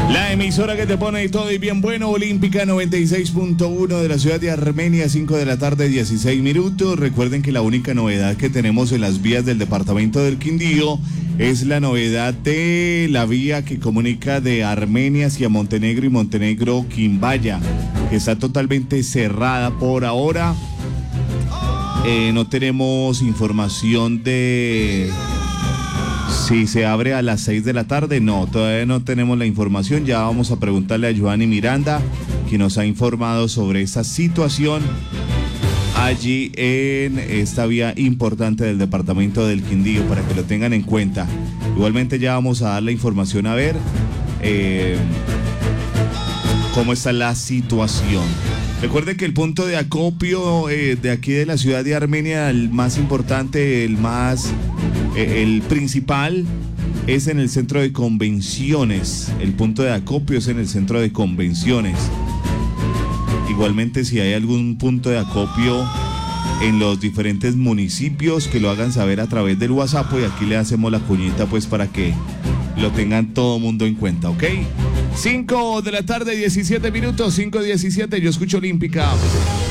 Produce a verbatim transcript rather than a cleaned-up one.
La emisora que te pone todo y bien bueno, Olímpica noventa y seis punto uno de la ciudad de Armenia, cinco de la tarde, dieciséis minutos. Recuerden que la única novedad que tenemos en las vías del departamento del Quindío es la novedad de la vía que comunica de Armenia hacia Montenegro y Montenegro-Quimbaya, que está totalmente cerrada por ahora. Eh, no tenemos información de si se abre a las seis de la tarde. No, todavía no tenemos la información. Ya vamos a preguntarle a Giovanni Miranda, quien nos ha informado sobre esa situación allí en esta vía importante del departamento del Quindío, para que lo tengan en cuenta. Igualmente ya vamos a dar la información a ver eh, cómo está la situación. Recuerde que el punto de acopio eh, de aquí de la ciudad de Armenia, el más importante, el más, eh, el principal, es en el centro de convenciones. El punto de acopio es en el centro de convenciones. Igualmente, si hay algún punto de acopio en los diferentes municipios, que lo hagan saber a través del WhatsApp, y aquí le hacemos la cuñita pues para que lo tengan todo mundo en cuenta, ¿ok? cinco de la tarde, diecisiete minutos, cinco diecisiete, yo escucho Olímpica.